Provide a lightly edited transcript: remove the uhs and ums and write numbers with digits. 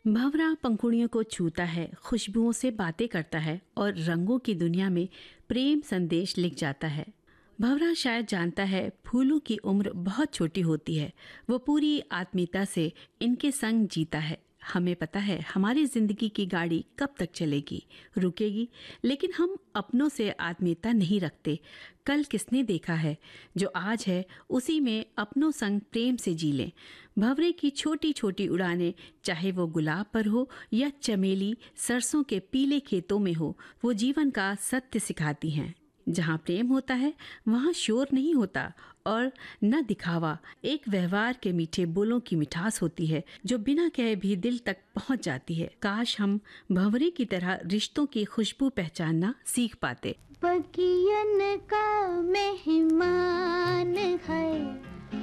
भंवरा पंखुड़ियों को छूता है, खुशबुओं से बातें करता है और रंगों की दुनिया में प्रेम संदेश लिख जाता है। भंवरा शायद जानता है फूलों की उम्र बहुत छोटी होती है। वो पूरी आत्मीयता से इनके संग जीता है। हमें पता है हमारी जिंदगी की गाड़ी कब तक चलेगी, रुकेगी, लेकिन हम अपनों से आत्मीयता नहीं रखते। कल किसने देखा है, जो आज है उसी में अपनों संग प्रेम से जी लें। भंवरे की छोटी छोटी उड़ानें, चाहे वो गुलाब पर हो या चमेली सरसों के पीले खेतों में हो, वो जीवन का सत्य सिखाती हैं। जहाँ प्रेम होता है वहाँ शोर नहीं होता और न दिखावा, एक व्यवहार के मीठे बोलों की मिठास होती है जो बिना कहे भी दिल तक पहुँच जाती है। काश हम भंवरे की तरह रिश्तों की खुशबू पहचानना सीख पाते। बगियन का मेहमान है